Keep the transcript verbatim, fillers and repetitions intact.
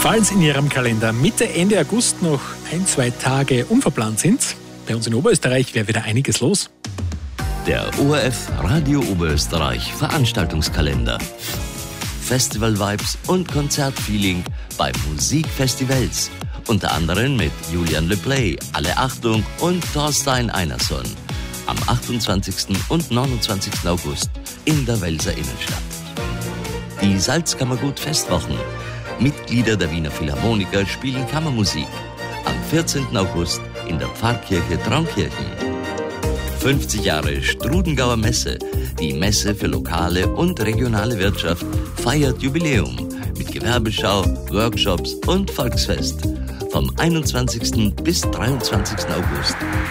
Falls in Ihrem Kalender Mitte, Ende August noch ein, zwei Tage unverplant sind, bei uns in Oberösterreich wäre wieder einiges los. Der O R F Radio Oberösterreich Veranstaltungskalender. Festival-Vibes und Konzertfeeling bei Musikfestivals. Unter anderem mit Julian Le Play, Alle Achtung und Thorstein Einerson. Am achtundzwanzigsten und neunundzwanzigsten August in der Welser Innenstadt. Die Salzkammergut Festwochen. Mitglieder der Wiener Philharmoniker spielen Kammermusik. Am vierzehnten August in der Pfarrkirche Traunkirchen. fünfzig Jahre Strudengauer Messe. Die Messe für lokale und regionale Wirtschaft feiert Jubiläum mit Gewerbeschau, Workshops und Volksfest. Vom einundzwanzigsten bis dreiundzwanzigsten August